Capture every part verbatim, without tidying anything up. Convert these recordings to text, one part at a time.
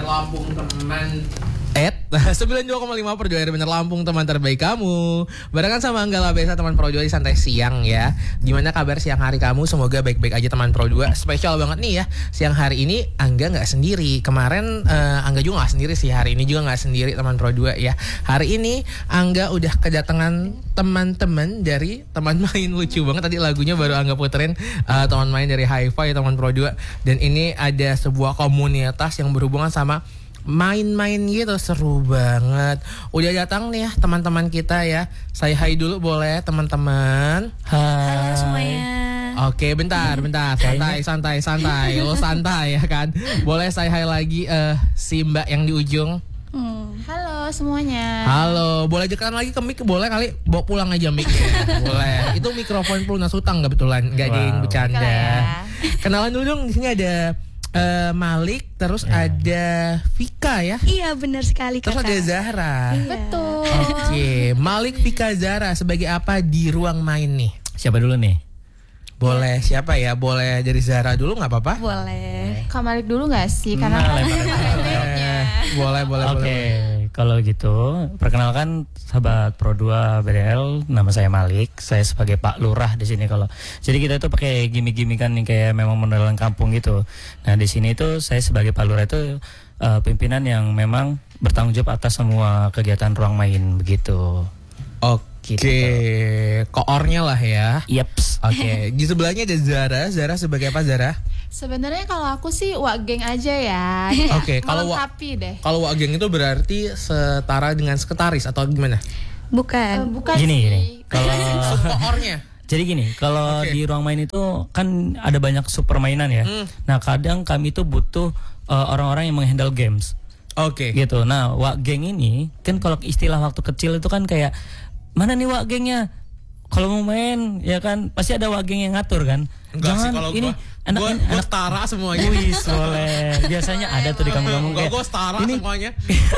Lampung teman Ed sembilan puluh dua koma lima Perjuangan R Bener Lampung, teman terbaik kamu. Barengan sama Angga Labesa, teman Pro dua di Santai Siang ya. Gimana kabar siang hari kamu? Semoga baik-baik aja teman Pro dua. Spesial banget nih ya. Siang hari ini Angga gak sendiri. Kemarin uh, Angga juga gak sendiri sih. Hari ini juga gak sendiri teman Pro dua ya. Hari ini Angga udah kedatangan teman-teman dari teman main. Lucu banget tadi lagunya baru Angga puterin, uh, teman main dari Hi-Fi teman Pro dua. Dan ini ada sebuah komunitas yang berhubungan sama main-main gitu, seru banget. Udah datang nih ya teman-teman kita ya. Saya hai dulu boleh teman-teman. Hai. Halo semuanya. Oke, bentar, bentar. Santai, santai, santai. Lo santai ya kan. Boleh saya hai lagi uh, si Mbak yang di ujung. Hmm. Halo semuanya. Halo, boleh dekat lagi ke mic, boleh kali bawa pulang aja mic-nya. Boleh. Itu mikrofon pelunas utang kebetulan, enggak ada yang bercanda. Ya. Kenalan dulu dong, di sini ada Uh, Malik, terus yeah. ada Vika ya. Iya benar sekali kakak. Terus ada Zahra. Iya. Betul. Oke, okay. Malik, Vika, Zahra sebagai apa di ruang main nih? Siapa dulu nih? Boleh siapa ya? Boleh dari Zahra dulu nggak apa-apa? Boleh. Kak Malik dulu nggak sih? Karena nah, boleh, boleh, Oke, boleh. Kalau gitu, perkenalkan sahabat Pro dua B D L, nama saya Malik. Saya sebagai Pak Lurah di sini kalau. Jadi kita itu pakai gimmick-gimmickan nih kayak memang modelan kampung gitu. Nah, di sini itu saya sebagai Pak Lurah itu uh, pimpinan yang memang bertanggung jawab atas semua kegiatan ruang main begitu. Oke. Oke, okay. Koornya lah ya. Yeps. Oke, okay. Di sebelahnya ada Zara. Zara sebagai apa Zara? Sebenarnya kalau aku sih wak geng aja ya. Oke, okay. Kalau wak deh. Kalau wak geng itu berarti setara dengan sekretaris atau gimana? Bukan. Uh, bukan gini, sih. Gini. Kalau koornya. Jadi gini, kalau okay. di ruang main itu kan ada banyak subpermainan ya. Hmm. Nah, kadang kami itu butuh uh, orang-orang yang menghandle games. Oke. Okay. Gitu. Nah, wak geng ini kan kalau istilah waktu kecil itu kan kayak mana nih wak gengnya? Kalau mau main ya kan pasti ada wak geng yang ngatur kan. Enggak Jangan sih kalau ini gua, anak gua, anak, gua setara semuanya. Wih, boleh. Biasanya ada tuh di kampung-kampung kayak. Gua setara ini, semuanya.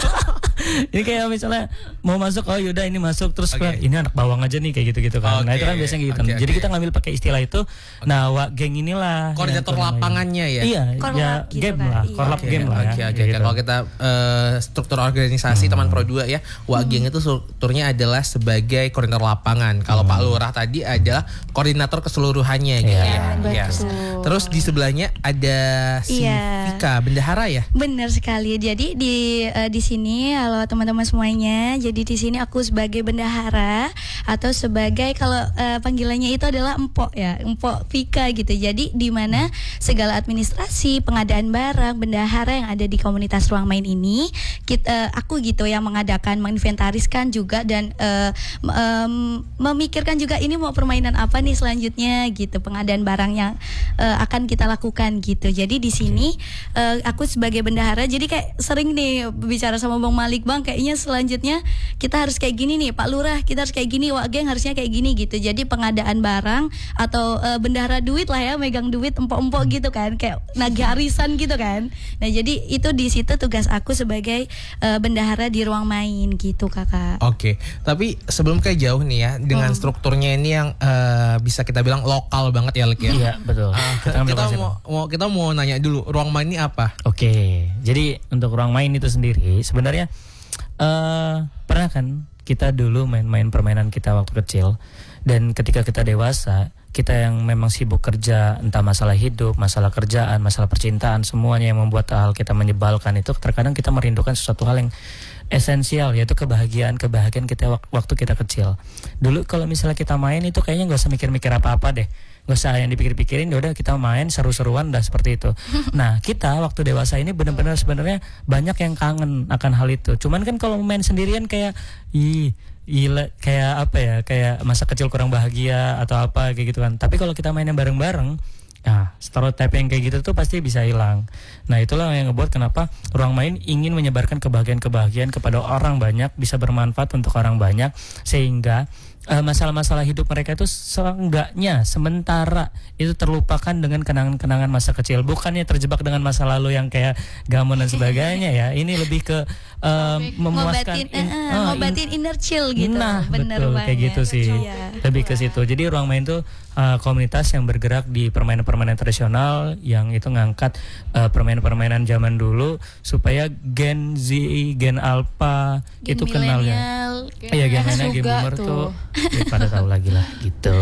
Ini kayak misalnya mau masuk, oh yaudah ini masuk terus okay. ini anak bawang aja nih kayak gitu-gitu kan. Okay. Nah itu kan biasanya gitu. Okay, Jadi okay. kita ngambil pakai istilah itu. Okay. Nah wak geng inilah koordinator lapangannya ya. Iya, korlap ya gitu game kan. lah, Iya. korlap okay. game lah. Oke okay, oke. Okay. Gitu. Kalau kita uh, struktur organisasi hmm. teman Pro dua ya, wak geng hmm. itu strukturnya adalah sebagai koordinator lapangan. Kalau hmm. Pak Lurah tadi adalah koordinator keseluruhannya gitu yeah, ya. Betul. Yes. Terus di sebelahnya ada si yeah. Vika, bendahara ya. Benar sekali. Jadi di uh, di sini halo teman-teman semuanya. Jadi di sini aku sebagai bendahara atau sebagai kalau uh, panggilannya itu adalah empok ya, empok Vika gitu. Jadi di mana segala administrasi, pengadaan barang, bendahara yang ada di komunitas ruang main ini, kita, uh, aku gitu yang mengadakan, menginventariskan juga dan uh, um, memikirkan juga ini mau permainan apa nih selanjutnya gitu, pengadaan barang yang uh, akan kita lakukan gitu. Jadi di sini uh, aku sebagai bendahara, jadi kayak sering nih bicara sama Bang Malik, Bang kayaknya selanjutnya kita harus kayak gini nih Pak Lurah, kita harus kayak gini, wak geng harusnya kayak gini gitu. Jadi pengadaan barang atau uh, bendahara duit lah ya, megang duit empok-empok gitu kan, kayak nagih arisan gitu kan. Nah jadi itu di situ tugas aku sebagai uh, bendahara di ruang main gitu kakak. Oke, okay. Tapi sebelum kayak jauh nih ya, dengan hmm. strukturnya ini yang uh, bisa kita bilang lokal banget ya Lik ya. Iya betul. Uh, kita kita mau, mau kita mau nanya dulu ruang main ini apa? Oke, okay. Jadi untuk ruang main itu sendiri sebenarnya Uh, pernah kan kita dulu main-main permainan kita waktu kecil, dan ketika kita dewasa kita yang memang sibuk kerja, entah masalah hidup, masalah kerjaan, masalah percintaan, semuanya yang membuat hal kita menyebalkan itu terkadang kita merindukan sesuatu hal yang esensial, yaitu kebahagiaan kebahagiaan kita waktu kita kecil. Dulu kalau misalnya kita main itu kayaknya nggak usah mikir-mikir apa-apa deh, nggak usah yang dipikir-pikirin, udah kita main seru-seruan dah seperti itu. Nah kita waktu dewasa ini benar-benar sebenarnya banyak yang kangen akan hal itu. Cuman kan kalau main sendirian kayak ih gila, kayak apa ya, kayak masa kecil kurang bahagia atau apa kayak gitu kan. Tapi kalau kita mainnya bareng-bareng, nah stereotype yang kayak gitu tuh pasti bisa hilang. Nah itulah yang ngebuat kenapa ruang main ingin menyebarkan kebahagiaan-kebahagiaan kepada orang banyak, bisa bermanfaat untuk orang banyak, sehingga uh, masalah-masalah hidup mereka itu seenggaknya sementara itu terlupakan dengan kenangan-kenangan masa kecil, bukannya terjebak dengan masa lalu yang kayak gamon dan sebagainya ya. Ini lebih ke uh, memuaskan, ngobatin, in, uh, uh, ngobatin in, inner chill gitu. Nah, bener betul banget. kayak gitu sih. Iya. Lebih ke situ. Jadi Ruang Main itu uh, komunitas yang bergerak di permainan-permainan tradisional yang itu ngangkat uh, permainan-permainan zaman dulu supaya Gen Z, Gen Alpha Gen itu kenalnya. Iya, Gen milenial, Gen boomer tuh ya, pada tahu lagi lah gitu.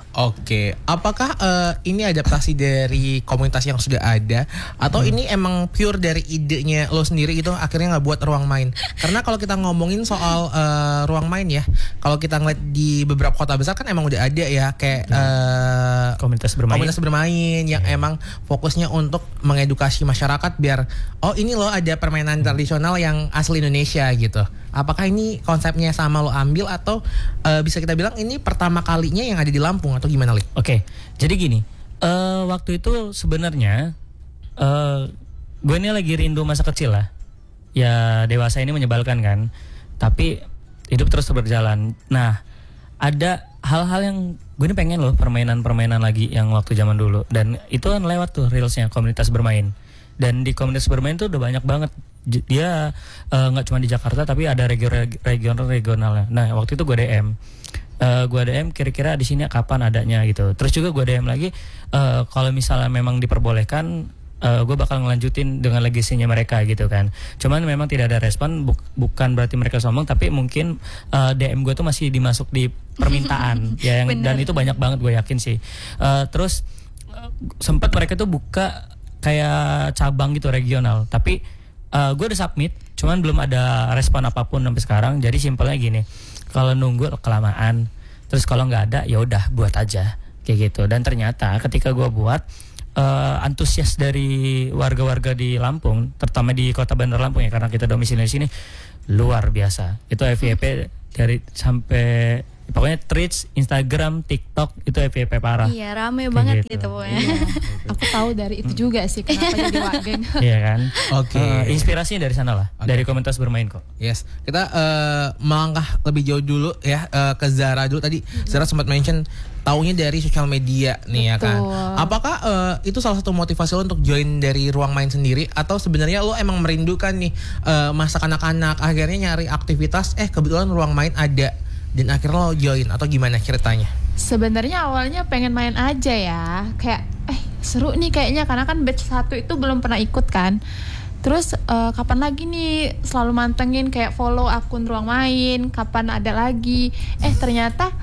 Oke, apakah uh, ini adaptasi dari komunitas yang sudah ada atau hmm. ini emang pure dari idenya lo sendiri itu akhirnya nggak buat Ruang Main? Karena kalau kita ngomongin soal uh, Ruang Main ya, kalau kita ngeliat di beberapa kota besar kan emang udah ada ya kayak uh, komunitas bermain, komunitas bermain yang yeah. emang fokusnya untuk mengedukasi masyarakat biar oh ini loh ada permainan hmm. tradisional yang asli Indonesia gitu. Apakah ini konsepnya sama lo ambil atau uh, bisa kita bilang ini pertama kalinya yang ada di Lampung atau gimana, Lik? Oke, jadi gini, uh, waktu itu sebenarnya uh, gue ini lagi rindu masa kecil lah. Ya dewasa ini menyebalkan kan, tapi hidup terus berjalan. Nah, ada hal-hal yang gue ini pengen loh permainan-permainan lagi yang waktu zaman dulu, dan itu kan lewat tuh reelsnya komunitas bermain. Dan di komunitas bermain tuh udah banyak banget. Dia nggak uh, cuma di Jakarta tapi ada regional regionalnya. Nah waktu itu gue D M, uh, gue D M kira-kira di sini kapan adanya gitu. Terus juga gue D M lagi uh, kalau misalnya memang diperbolehkan, uh, gue bakal ngelanjutin dengan legasinya mereka gitu kan. Cuman memang tidak ada respon, bu- bukan berarti mereka sombong, tapi mungkin uh, D M gue tuh masih dimasuk di permintaan ya yang, dan itu banyak banget gue yakin sih. Uh, terus uh, sempat mereka tuh buka kayak cabang gitu regional, tapi uh, gue udah submit, cuman belum ada respon apapun sampai sekarang. Jadi simpelnya gini, kalau nunggu kelamaan, terus kalau nggak ada ya udah buat aja kayak gitu. Dan ternyata ketika gue buat, uh, antusias dari warga-warga di Lampung, terutama di Kota Bandar Lampung ya karena kita domisili di sini, luar biasa. Itu F Y P dari sampai pokoknya Twitch, Instagram, TikTok itu F Y P parah. Iya, rame kayak banget gitu, gitu pokoknya. Iya, aku tahu dari itu juga sih kenapa jadi Wageng. Iya kan? Oke. Okay. Uh, inspirasinya dari sana lah, okay. Dari komunitas bermain kok. Yes. Kita uh, melangkah lebih jauh dulu ya uh, ke Zara dulu tadi. Mm-hmm. Zara sempat mention taunya dari sosial media nih. Betul. Ya kan. Apakah uh, itu salah satu motivasi lo untuk join dari Ruang Main sendiri atau sebenarnya lo emang merindukan nih uh, masa kanak-kanak akhirnya nyari aktivitas eh kebetulan Ruang Main ada dan akhirnya lo join atau gimana ceritanya? Sebenarnya awalnya pengen main aja ya, kayak eh seru nih kayaknya karena kan batch satu itu belum pernah ikut kan. Terus uh, kapan lagi nih selalu mantengin kayak follow akun Ruang Main, kapan ada lagi. Eh ternyata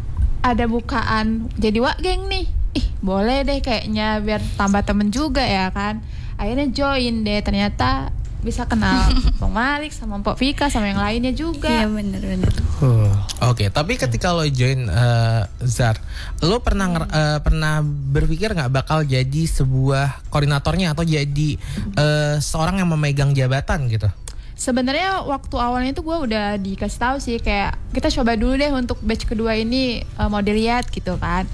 ada bukaan jadi Wageng nih. Ih boleh deh kayaknya biar tambah temen juga ya kan. Akhirnya join deh, ternyata bisa kenal Bang Malik sama Mpok Vika sama yang lainnya juga. Iya benar-benar. Uh. Oke, okay, tapi ketika lo join uh, Zar, lo pernah hmm. uh, pernah berpikir nggak bakal jadi sebuah koordinatornya atau jadi uh, seorang yang memegang jabatan gitu? Sebenarnya waktu awalnya itu gue udah dikasih tahu sih kayak kita coba dulu deh untuk batch kedua ini uh, mau dilihat gitu kan.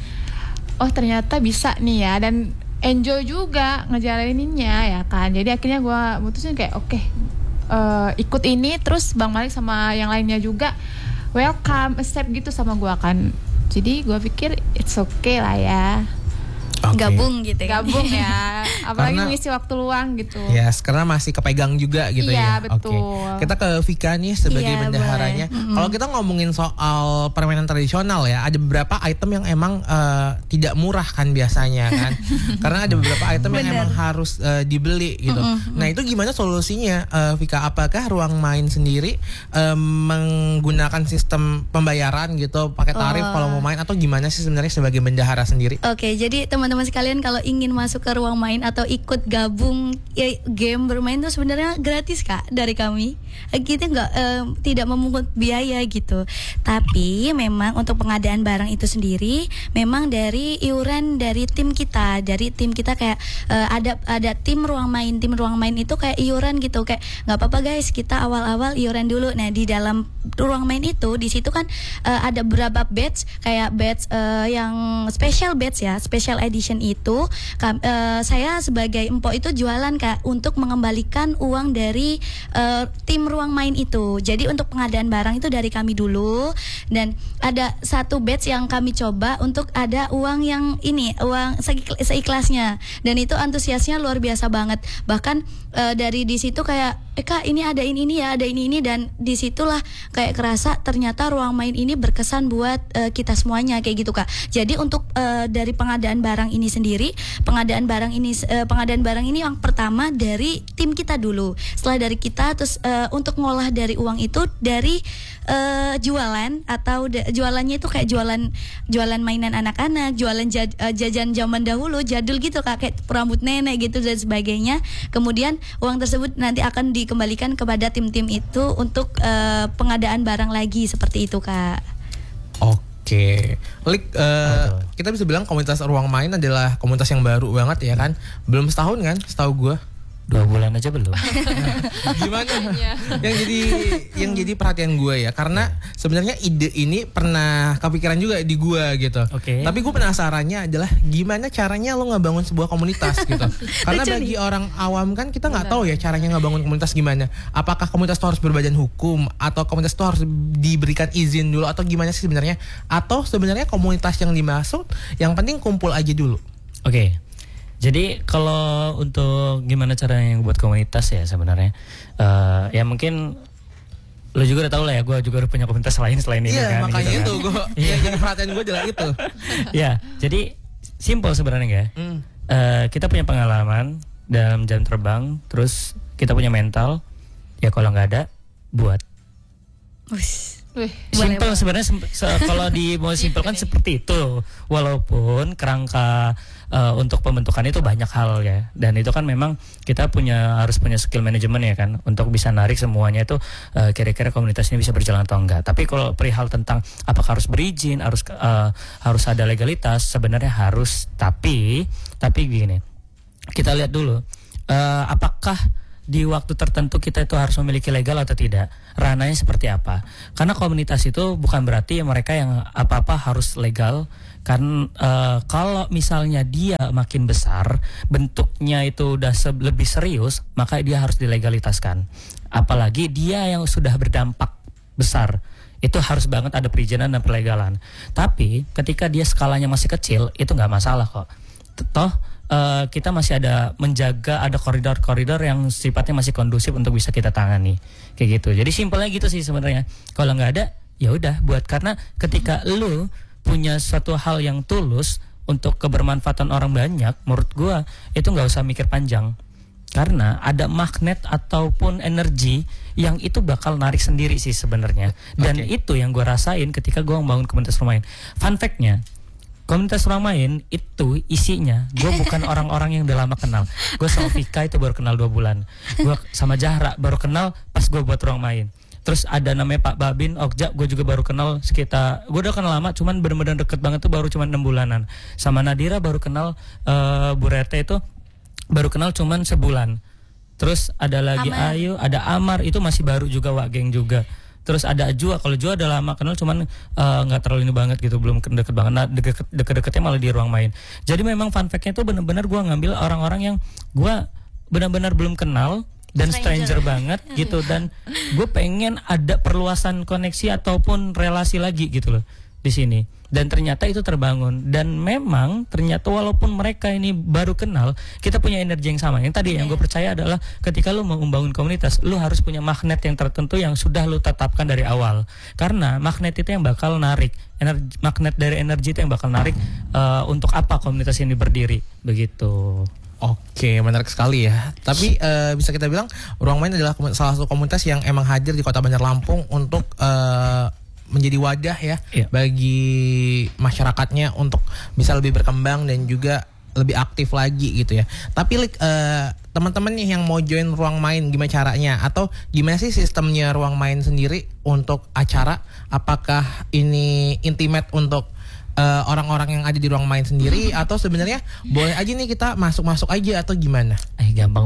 Oh ternyata bisa nih ya, dan enjoy juga ngejalaninnya ya kan. Jadi akhirnya gue mutusin kayak oke okay, uh, ikut ini. Terus Bang Malik sama yang lainnya juga welcome, accept gitu sama gue kan. Jadi gue pikir it's okay lah ya. Okay. Gabung gitu ya. Gabung ya. Apalagi karena, mengisi waktu luang gitu. Yes, karena masih kepegang juga gitu iya, ya. Betul. Okay. Kita ke Vika nih sebagai iya, bendaharanya. Mm-hmm. Kalau kita ngomongin soal permainan tradisional ya, ada beberapa item yang emang uh, tidak murah kan biasanya kan. Karena ada beberapa item yang emang harus uh, dibeli gitu. Mm-hmm. Nah, itu gimana solusinya uh, Vika? Apakah Ruang Main sendiri uh, menggunakan sistem pembayaran gitu, pakai tarif oh. kalau mau main atau gimana sih sebenarnya sebagai bendahara sendiri? Oke, okay, jadi teman teman-teman sekalian kalau ingin masuk ke Ruang Main atau ikut gabung ya, game bermain itu sebenarnya gratis Kak dari kami. Kita nggak eh, tidak memungut biaya gitu. Tapi memang untuk pengadaan barang itu sendiri memang dari iuran dari tim kita, dari tim kita kayak eh, ada ada tim Ruang Main, tim Ruang Main itu kayak iuran gitu, kayak nggak apa-apa guys kita awal-awal iuran dulu. Nah di dalam Ruang Main itu di situ kan eh, ada beberapa batch kayak batch eh, yang special batch ya, special edition audition itu kam, uh, saya sebagai empok itu jualan Kak untuk mengembalikan uang dari uh, tim ruang main itu. Jadi untuk pengadaan barang itu dari kami dulu, dan ada satu batch yang kami coba untuk ada uang yang ini uang seikhlasnya, dan itu antusiasnya luar biasa banget. Bahkan uh, dari di situ kayak eh Kak ini ada ini ini ya ada ini ini dan disitulah kayak kerasa ternyata ruang main ini berkesan buat uh, kita semuanya kayak gitu Kak. Jadi untuk uh, dari pengadaan barang ini sendiri, pengadaan barang ini uh, pengadaan barang ini yang pertama dari tim kita dulu. Setelah dari kita terus uh, untuk ngolah dari uang itu dari uh, jualan atau da- jualannya itu kayak jualan jualan mainan anak-anak, jualan jad- uh, jajan zaman dahulu jadul gitu Kak, kayak rambut nenek gitu dan sebagainya. Kemudian uang tersebut nanti akan dikembalikan kepada tim-tim itu untuk uh, pengadaan barang lagi seperti itu Kak. Oke, Lik, uh, kita bisa bilang komunitas ruang main adalah komunitas yang baru banget ya kan? Belum setahun kan? Setahu gue. Dua bulan aja belum. Gimana? yang jadi yang jadi perhatian gue ya, karena sebenarnya ide ini pernah kepikiran juga di gue gitu. Oke. Tapi gue penasarannya adalah gimana caranya lo ngebangun sebuah komunitas gitu. Karena bagi orang awam kan kita nggak tahu ya caranya ngebangun komunitas gimana. Apakah komunitas itu harus berbadan hukum atau komunitas itu harus diberikan izin dulu atau gimana sih sebenarnya? Atau sebenarnya komunitas yang dimaksud yang penting kumpul aja dulu. Oke. Jadi kalau untuk gimana caranya buat komunitas ya sebenarnya uh, ya mungkin lo juga udah tahu lah ya, gue juga udah punya komunitas lain selain ini iya, kan. Makanya gitu itu kan. gue yang jadi perhatian gue adalah itu. Ya, jadi simple sebenarnya ya. Mm. Uh, kita punya pengalaman dalam jam terbang, terus kita punya mental. Ya kalau nggak ada, buat. Ush. Wih, simple sebenarnya se- kalau di mau simpel kan seperti itu, walaupun kerangka uh, untuk pembentukan itu banyak hal ya, dan itu kan memang kita punya harus punya skill manajemen ya kan untuk bisa narik semuanya itu uh, kira-kira komunitas ini bisa berjalan atau enggak. Tapi kalau perihal tentang apakah harus berizin, harus uh, harus ada legalitas, sebenarnya harus, tapi tapi gini, kita lihat dulu uh, apakah di waktu tertentu kita itu harus memiliki legal atau tidak, ranahnya seperti apa. Karena komunitas itu bukan berarti mereka yang apa-apa harus legal. Kan uh, kalau misalnya dia makin besar, bentuknya itu udah se- lebih serius, maka dia harus dilegalitaskan. Apalagi dia yang sudah berdampak besar, itu harus banget ada perizinan dan perlegalan. Tapi ketika dia skalanya masih kecil, itu nggak masalah kok. Toh Uh, kita masih ada menjaga ada koridor-koridor yang sifatnya masih kondusif untuk bisa kita tangani kayak gitu. Jadi simpelnya gitu sih sebenarnya. Kalau nggak ada ya udah buat, karena ketika lu punya suatu hal yang tulus untuk kebermanfaatan orang banyak, menurut gua itu nggak usah mikir panjang, karena ada magnet ataupun energi yang itu bakal narik sendiri sih sebenarnya. Dan okay. Itu yang gua rasain ketika gua membangun komunitas ruang main. Fun fact-nya, komunitas ruang main itu isinya gue bukan orang-orang yang udah lama kenal. Gue sama Vika itu baru kenal dua bulan. Gue sama Zahra baru kenal pas gue buat ruang main. Terus ada namanya Pak Babin Okja, gue juga baru kenal sekitar, gue udah kenal lama cuman bener-bener deket banget tuh baru cuman enam bulanan. Sama Nadira baru kenal, uh, Bu Rete itu baru kenal cuman sebulan. Terus ada lagi Amar. Ayu, ada Amar itu masih baru juga, Wak Geng juga. Terus ada Jua, kalau Jua udah lama kenal cuman nggak uh, terlalu ini banget gitu, belum deket banget. Nah, deket, deket-deketnya malah di ruang main. Jadi memang fun fact-nya tuh benar-benar gue ngambil orang-orang yang gue benar-benar belum kenal dan stranger, stranger banget gitu, dan gue pengen ada perluasan koneksi ataupun relasi lagi gitu loh di sini. Dan ternyata itu terbangun, dan memang ternyata walaupun mereka ini baru kenal, kita punya energi yang sama. Yang tadi yeah. yang gue percaya adalah ketika lu mau membangun komunitas, lu harus punya magnet yang tertentu yang sudah lu tetapkan dari awal. Karena magnet itu yang bakal narik, energi, magnet dari energi itu yang bakal narik uh, untuk apa komunitas ini berdiri, begitu. Oke, menarik sekali ya. Tapi uh, bisa kita bilang Ruang Main adalah salah satu komunitas yang emang hadir di Kota Bandar Lampung untuk uh, menjadi wadah ya yeah. bagi masyarakatnya untuk bisa lebih berkembang dan juga lebih aktif lagi gitu ya. Tapi like, uh, teman-teman nih yang mau join Ruang Main, gimana caranya? Atau gimana sih sistemnya Ruang Main sendiri untuk acara? Apakah ini intimate untuk uh, orang-orang yang ada di Ruang Main sendiri, atau sebenarnya boleh aja nih kita masuk-masuk aja atau gimana? Eh gampang banget.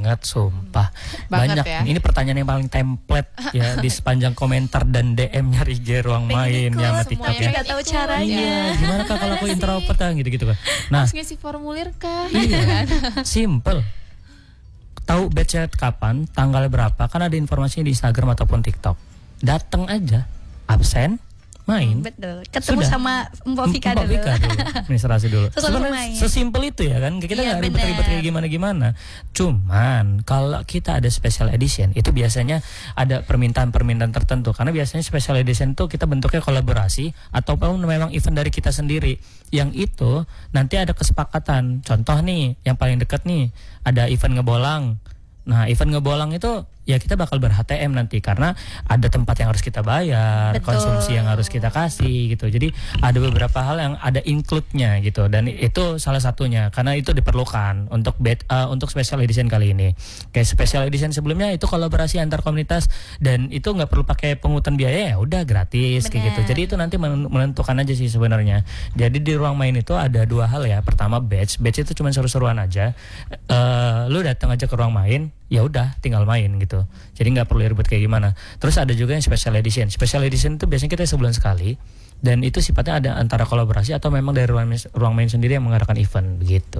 banget, sumpah. Banget Banyak. ya. Ini pertanyaan yang paling template ya di sepanjang komentar dan D M-nya Rige Ruang Main ya sama TikTok tapi ya. nggak tahu caranya. Iya, gimana Kak kalau aku introvert kan gitu-gitu kan. Nah, Harus ngisi formulir kah? iya, simple. Tahu batch kapan, tanggal berapa, kan ada informasinya di Instagram ataupun TikTok. Datang aja, absen, main. Betul. Ketemu Sudah. sama Mbak Vika Mbak dulu. Vika dulu, administrasi dulu. Terus Sebenarnya main. sesimpel itu ya kan, kita Iya, nggak ribet-ribet benar. kayak gimana-gimana. Cuman kalau kita ada special edition, itu biasanya ada permintaan-permintaan tertentu. Karena biasanya special edition itu kita bentuknya kolaborasi ataupun memang event dari kita sendiri. Yang itu nanti ada kesepakatan. Contoh nih, yang paling dekat nih, ada event ngebolang. Nah, event ngebolang itu ya kita bakal ber-H T M nanti karena ada tempat yang harus kita bayar, Betul. konsumsi yang harus kita kasih gitu. Jadi ada beberapa hal yang ada include-nya gitu dan itu salah satunya karena itu diperlukan untuk bed, uh, untuk special edition kali ini. Kayak special edition sebelumnya itu kolaborasi antar komunitas dan itu nggak perlu pakai pungutan biaya, ya udah gratis kayak gitu. Benar. Jadi itu nanti men- menentukan aja sih sebenarnya. Jadi di ruang main itu ada dua hal ya. Pertama badge, badge itu cuma seru-seruan aja. Uh, lu datang aja ke ruang main, ya udah tinggal main gitu. Jadi nggak perlu ribet kayak gimana. Terus ada juga yang special edition. Special edition itu biasanya kita sebulan sekali dan itu sifatnya ada antara kolaborasi atau memang dari ruang main, ruang main sendiri yang mengadakan event begitu.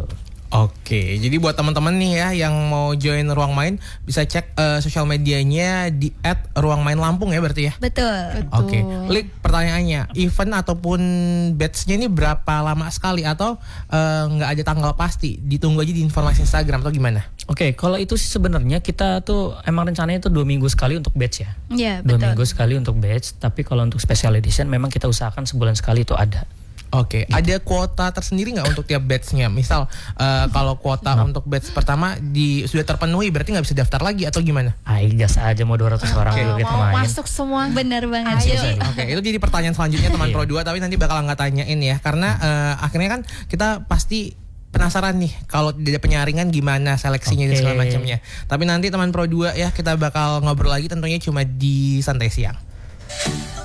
Oke, jadi buat teman-teman nih ya yang mau join Ruang Main bisa cek uh, sosial medianya di et ruang main lampung ya berarti ya. Betul. Betul. Oke, Lik pertanyaannya, event ataupun batch-nya ini berapa lama sekali atau uh, nggak ada tanggal pasti? Ditunggu aja di informasi Instagram atau gimana? Oke, kalau itu sih sebenarnya kita tuh emang rencananya itu dua minggu sekali untuk batch ya. Iya, Dua betul. minggu sekali untuk batch, tapi kalau untuk special edition memang kita usahakan sebulan sekali itu ada. Oke, ada kuota tersendiri nggak untuk tiap batch-nya? Misal uh, kalau kuota untuk batch pertama di sudah terpenuhi berarti nggak bisa daftar lagi atau gimana? Ay, gas aja mau dua ratus orang Oke. dulu kita Mau main. masuk semua. Benar banget. Ayo. Jadi Oke, itu jadi pertanyaan selanjutnya teman Iya. Pro dua tapi nanti bakal nggak tanyain ya karena uh, akhirnya kan kita pasti penasaran nih kalau di penyaringan gimana seleksinya dan Oke. segala macamnya. Tapi nanti teman Pro dua ya kita bakal ngobrol lagi tentunya cuma di Santai Siang.